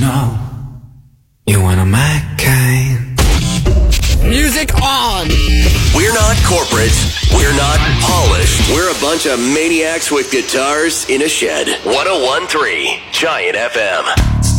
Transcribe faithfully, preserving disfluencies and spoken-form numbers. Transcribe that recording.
know you're one of my kind. Music on! We're not corporate. We're not polished. We're a bunch of maniacs with guitars in a shed. one oh one point three Giant F M.